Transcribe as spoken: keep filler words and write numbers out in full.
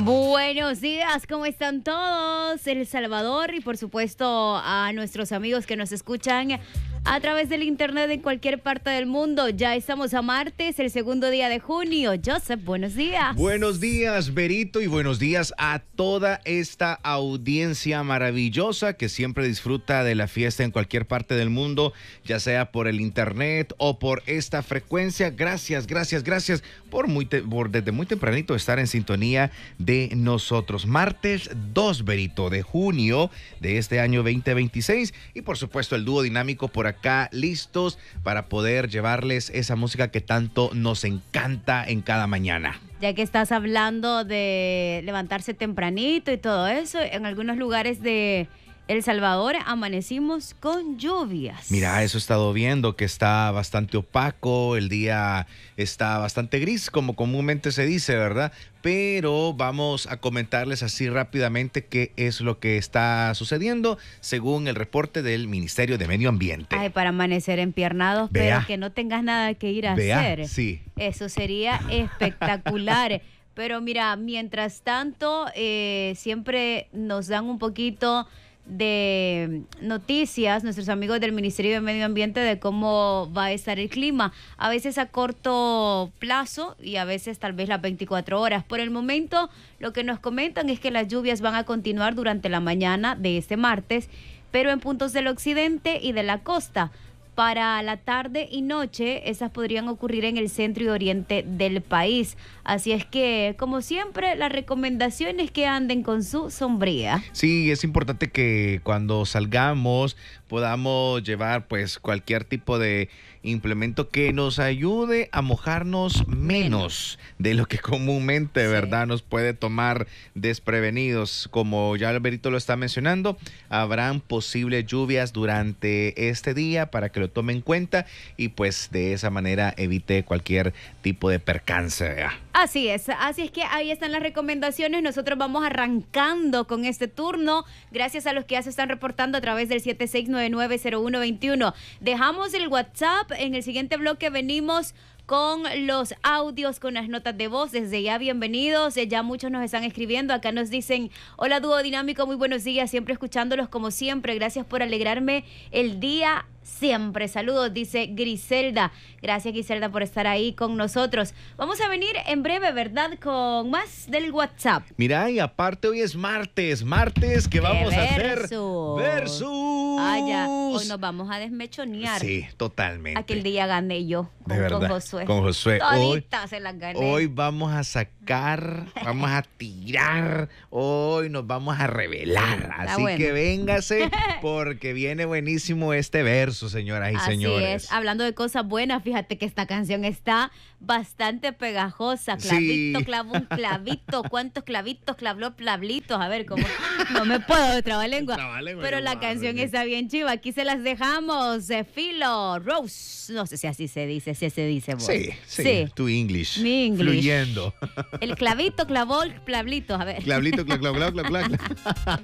Buenos días, ¿cómo están todos? El Salvador y por supuesto a nuestros amigos que nos escuchan a través del internet en cualquier parte del mundo. Ya estamos a martes, el segundo día de junio. Joseph, buenos días. Buenos días, Berito, y buenos días a toda esta audiencia maravillosa que siempre disfruta de la fiesta en cualquier parte del mundo, ya sea por el internet o por esta frecuencia. Gracias, gracias, gracias por, muy te- por desde muy tempranito estar en sintonía de nosotros. Martes dos, Berito, de junio de este año veinte veintiséis, y por supuesto el dúo dinámico por acá listos para poder llevarles esa música que tanto nos encanta en cada mañana. Ya que estás hablando de levantarse tempranito y todo eso, en algunos lugares de El Salvador amanecimos con lluvias. Mira, eso he estado viendo, que está bastante opaco, el día está bastante gris, como comúnmente se dice, ¿verdad? Pero vamos a comentarles así rápidamente qué es lo que está sucediendo según el reporte del Ministerio de Medio Ambiente. Ay, para amanecer empiernados, Vea. pero que no tengas nada que ir a Vea, hacer. sí. Eso sería espectacular. Pero mira, mientras tanto, eh, siempre nos dan un poquito de noticias nuestros amigos del Ministerio de Medio Ambiente de cómo va a estar el clima, a veces a corto plazo y a veces tal vez las veinticuatro horas. Por el momento lo que nos comentan es que las lluvias van a continuar durante la mañana de este martes, pero en puntos del occidente y de la costa. Para la tarde y noche, esas podrían ocurrir en el centro y oriente del país. Así es que, como siempre, la recomendación es que anden con su sombría. Sí, es importante que cuando salgamos podamos llevar pues cualquier tipo de implemento que nos ayude a mojarnos menos de lo que comúnmente, Sí. ¿verdad?, nos puede tomar desprevenidos. Como ya Alberito lo está mencionando, habrán posibles lluvias durante este día para que lo tome en cuenta y pues de esa manera evite cualquier tipo de percance, ¿verdad? Así es, así es que ahí están las recomendaciones. Nosotros vamos arrancando con este turno, gracias a los que ya se están reportando a través del siete seis nueve nueve cero uno dos uno. Dejamos el WhatsApp, en el siguiente bloque venimos con los audios, con las notas de voz. Desde ya bienvenidos, ya muchos nos están escribiendo, acá nos dicen: hola dúo dinámico, muy buenos días, siempre escuchándolos como siempre, gracias por alegrarme el día siempre. Saludos, dice Griselda. Gracias, Griselda, por estar ahí con nosotros. Vamos a venir en breve, ¿verdad?, con más del WhatsApp. Mira, y aparte hoy es martes, martes que vamos a hacer versus. versus. Ah, ya, hoy nos vamos a desmechonear. Sí, totalmente. Aquel día gané yo De con, verdad, con Josué. con Josué. Hoy, Toditas se las gané. hoy vamos a sacar, vamos a tirar, hoy nos vamos a revelar. Así bueno. que véngase porque viene buenísimo este verso, señoras y Así señores. es, hablando de cosas buenas, fíjate que esta canción está bastante pegajosa. Clavito, Sí. clavo un clavito. ¿Cuántos clavitos, clavó, clablitos? A ver, cómo no me puedo de trabalengua. Trabalengua, Pero qué la bárbaro, canción sí. está bien chiva. Aquí se las dejamos. Eh, Filo, Rose. No sé si así se dice, si se dice vos. Sí, sí, Sí. tu English. Mi English. Fluyendo. El clavito, clavó, clablitos. A ver. Clablito, clac, clac, clac, clac, clac.